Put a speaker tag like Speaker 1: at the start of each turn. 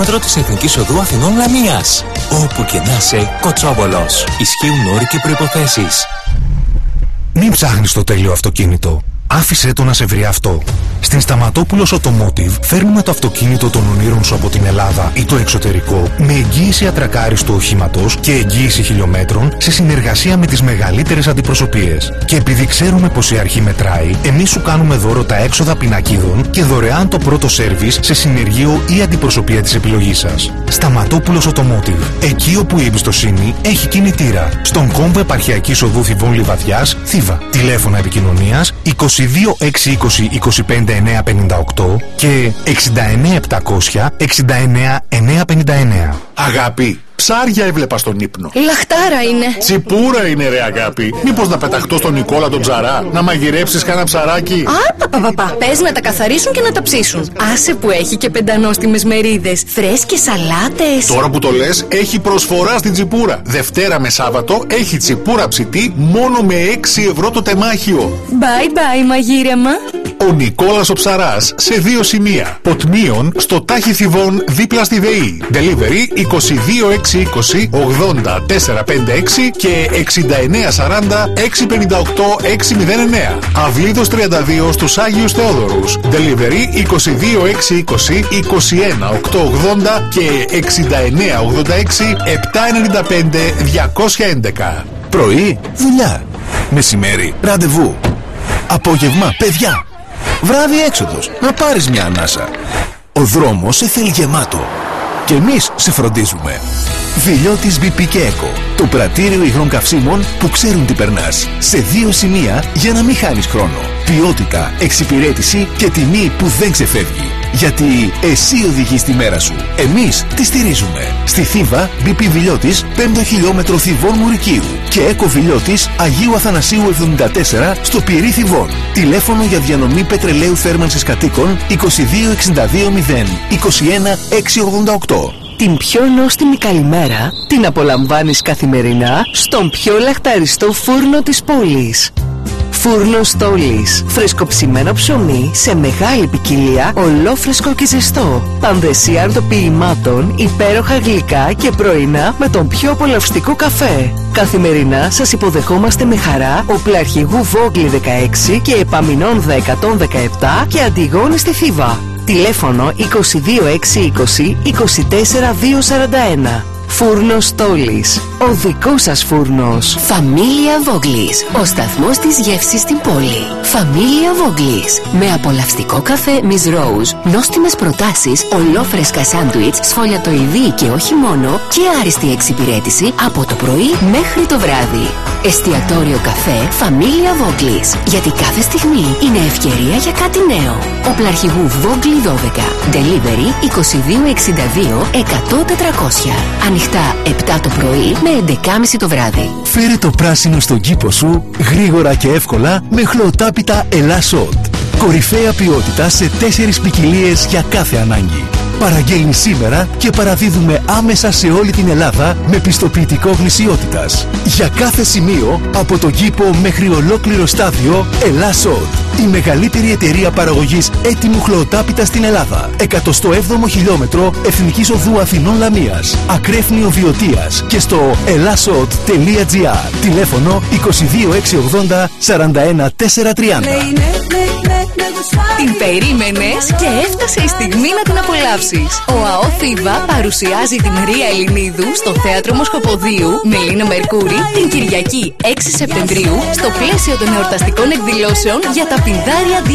Speaker 1: Της Εθνικής Οδού Αθηνών Λαμίας. Όπου και να είσαι, Κοτσόβολος. Ισχύουν όροι και προϋποθέσεις.
Speaker 2: Μην ψάχνεις το τέλειο αυτοκίνητο. Άφησέ το να σε βρει αυτό. Στην Σταματόπουλος Automotive φέρνουμε το αυτοκίνητο των ονείρων σου από την Ελλάδα ή το εξωτερικό με εγγύηση ατρακάριστου οχήματος και εγγύηση χιλιόμετρων σε συνεργασία με τις μεγαλύτερες αντιπροσωπείες. Και επειδή ξέρουμε πως η αρχή μετράει, εμείς σου κάνουμε δώρο τα έξοδα πινακίδων και δωρεάν το πρώτο σέρβις σε συνεργείο ή αντιπροσωπεία της επιλογής σας. Σταματόπουλος Automotive. Εκεί όπου η εμπιστοσύνη έχει κινητήρα. Στον κόμβο Επαρχιακής Οδού Θηβών Λιβαδιάς, Θήβα. Τηλέφωνα επικοινωνίας 22 620 25 958 και 69 700 69 959.
Speaker 3: Αγάπη, ψάρια έβλεπα στον ύπνο.
Speaker 4: Λαχτάρα είναι.
Speaker 3: Τσιπούρα είναι ρε αγάπη. Μήπως να πεταχτώ στον Νικόλα τον ψαρά, να μαγειρέψεις κανένα ψαράκι?
Speaker 4: Πες να τα καθαρίσουν και να τα ψήσουν. Άσε που έχει και πεντανόστιμες μερίδες, φρέσκες σαλάτες.
Speaker 3: Τώρα που το λες, έχει προσφορά στην Τσιπούρα. Δευτέρα με Σάββατο έχει τσιπούρα ψητή μόνο με 6 ευρώ το τεμάχιο.
Speaker 4: Bye bye μαγείρεμα.
Speaker 3: Ο Νικόλας ο Ψαράς σε 2 σημεία. Ποτμίων στο Τάχι Θηβών δίπλα στη ΔΕΗ. Delivery 22 620 80 456 και 69 40 658 609. Αυλίδος 32 στους Άγιους Θεόδωρους. Delivery 22 620 21 880 και 69 86 795 211.
Speaker 5: Πρωί, δουλειά. Μεσημέρι, ραντεβού. Απόγευμα, παιδιά. Βράδυ, έξοδος. Να πάρεις μια ανάσα. Ο δρόμος σε θέλει γεμάτο. Και εμείς σε φροντίζουμε. Βιλιώτης BP και Eco. Το πρατήριο υγρών καυσίμων που ξέρουν τι περνάς. Σε 2 σημεία για να μην χάνεις χρόνο. Ποιότητα, εξυπηρέτηση και τιμή που δεν ξεφεύγει. Γιατί εσύ οδηγείς τη μέρα σου. Εμείς τη στηρίζουμε. Στη Θήβα, BP Βιλιώτης, 5ο χιλιόμετρο Θηβών Μουρικίου. Και Eco Βιλιώτης, Αγίου Αθανασίου 74, στο Πυρί Θηβών. Τηλέφωνο για διανομή πετρελαίου θέρμανσης κατοίκων 22 62 0 21 688.
Speaker 6: Την πιο νόστιμη καλημέρα την απολαμβάνεις καθημερινά στον πιο λαχταριστό φούρνο της πόλης. Φούρνος Στόλης. Φρεσκοψημένο ψωμί σε μεγάλη ποικιλία, ολόφρεσκο και ζεστό. Πανδεσία αρτοποιημάτων, υπέροχα γλυκά και πρωινά με τον πιο απολαυστικό καφέ. Καθημερινά σας υποδεχόμαστε με χαρά Οπλαρχηγού Βόγκλη 16 και Επαμινών 117 και Αντιγόνη στη Θήβα. Τηλέφωνο 22 620 24 241. Φούρνος Στόλης. Ο δικός σας φούρνος.
Speaker 7: Φαμίλια Βόγκλης. Ο σταθμός της γεύσης στην πόλη. Φαμίλια Βόγκλης. Με απολαυστικό καφέ Miss Rose, νόστιμες προτάσεις, ολόφρεσκα σάντουιτς, σφολιατοειδή και όχι μόνο, και άριστη εξυπηρέτηση από το πρωί μέχρι το βράδυ. Εστιατόριο καφέ Φαμίλια Βόγκλης. Γιατί κάθε στιγμή είναι ευκαιρία για κάτι νέο. Οπλαρχηγού Βόγκλη 12. Delivery 22 62 100 400. Ανοιχτά 7 το πρωί με 11.30 το βράδυ.
Speaker 5: Φέρε το πράσινο στον κήπο σου γρήγορα και εύκολα με χλωοτάπητα Ελάσσοτ. Κορυφαία ποιότητα σε 4 ποικιλίες για κάθε ανάγκη. Παραγγέλνει σήμερα και παραδίδουμε άμεσα σε όλη την Ελλάδα με πιστοποιητικό γνησιότητας. Για κάθε σημείο, από τον κήπο μέχρι ολόκληρο στάδιο, Ελάσσοτ. Η μεγαλύτερη εταιρεία παραγωγής έτοιμου χλωοτάπητα στην Ελλάδα. 107ο χιλιόμετρο Εθνικής Οδού Αθηνών Λαμίας. Ακρέφνιο Βιωτίας και στο elassot.gr. Τηλέφωνο 22 680 41 430.
Speaker 4: Την περίμενες και έφτασε η στιγμή να την απολαύσεις. Ο ΑΟ Θήβα παρουσιάζει τη Μαρία Ελληνίδου στο Θέατρο Μοσχοποδίου με Λίνα Μερκούρη την Κυριακή 6 Σεπτεμβρίου στο πλαίσιο των εορταστικών εκδηλώσεων για τα πινδάρια